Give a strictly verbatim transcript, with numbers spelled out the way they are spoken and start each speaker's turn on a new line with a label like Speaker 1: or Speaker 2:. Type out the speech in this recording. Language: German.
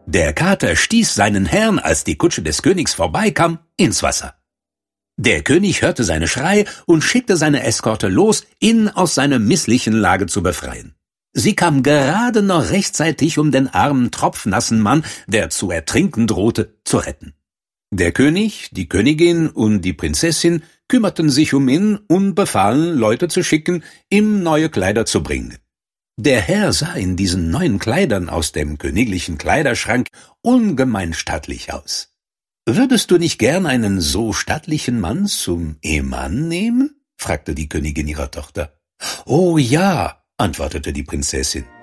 Speaker 1: Der Kater stieß seinen Herrn, als die Kutsche des Königs vorbeikam, ins Wasser. Der König hörte seine Schrei und schickte seine Eskorte los, ihn aus seiner misslichen Lage zu befreien. Sie kam gerade noch rechtzeitig, um den armen, tropfnassen Mann, der zu ertrinken drohte, zu retten. Der König, die Königin und die Prinzessin kümmerten sich um ihn und befahlen, Leute zu schicken, ihm neue Kleider zu bringen. Der Herr sah in diesen neuen Kleidern aus dem königlichen Kleiderschrank ungemein stattlich aus. »Würdest du nicht gern einen so stattlichen Mann zum Ehemann nehmen?« fragte die Königin ihrer Tochter. »Oh ja«, antwortete die Prinzessin.